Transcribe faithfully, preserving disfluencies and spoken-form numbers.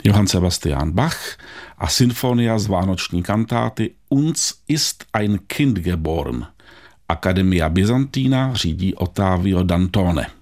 Johann Sebastian Bach a Sinfonia z vánoční kantáty Uns ist ein Kind geboren. Academia Byzantina řídí Ottavio Dantone.